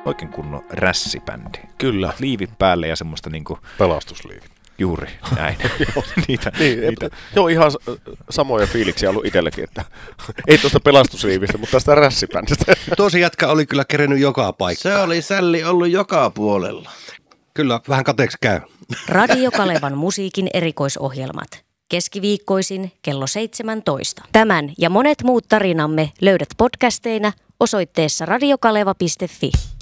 Oikein kunnon rässibändi. Kyllä. Liivit päälle ja semmoista niinku... Pelastusliivit. Juuri, näin. niitä. Joo, ihan samoja fiiliksiä ollut itselläkin, että ei tuosta pelastusliivistä, mutta tästä rässibändistä. Tuosi jätkä oli kyllä kerennyt joka paikkaan. Se oli sälli ollut joka puolella. Kyllä, vähän kateeksi käy. Radio Kalevan musiikin erikoisohjelmat. Keskiviikkoisin kello 17. Tämän ja monet muut tarinamme löydät podcasteina osoitteessa radiokaleva.fi.